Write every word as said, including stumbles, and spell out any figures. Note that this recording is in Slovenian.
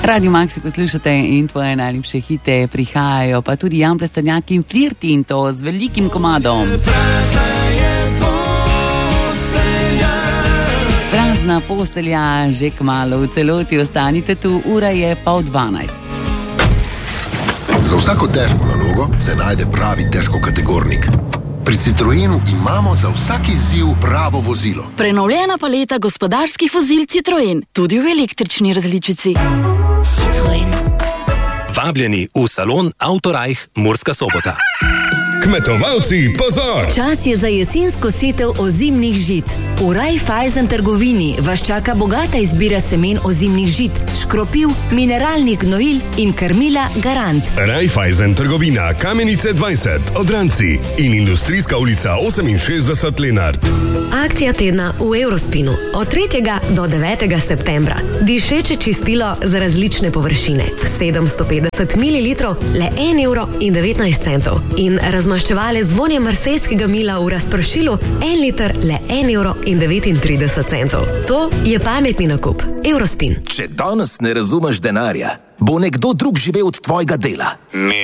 Radio Maxi poslušate in tvoje najljubše hite prihajajo, pa tudi Jan Plestenjak in Flirti, in to z velikim komadom. Prazna postelja, že kmalu, v celoti ostanite tu, ura je pol dvanajst. Za vsako težko nalogo se najde pravi težkokategornik. Pri Citroenu imamo za vsak izziv pravo vozilo. Prenovljena paleta gospodarskih vozil Citroen, tudi v električni različici. Citroen. Vabljeni v salon Autorajh Murska Sobota. Kmetovalci, pozor! Čas je za jesensko setev ozimnih žit. V Raiffeisen trgovini vas čaka bogata izbira semen ozimnih žit, škropiv, mineralnih gnojil in krmila Garant. Raiffeisen trgovina, Kamenice dvajset, Odranci in Industrijska ulica oseminšestdeset Lenart. Akcija tedna v Eurospinu od tretjega do devetega septembra. Dišeče čistilo za različne površine. sedemsto petdeset mililitrov, le en evro in devetnajst centov. In razmaščevale zvonje marsejskega mila v razpršilu, en liter, le en evro in devetintrideset centov. To je pametni nakup. Eurospin. Če danes ne razumeš denarja, bo nekdo drug živel od tvojega dela.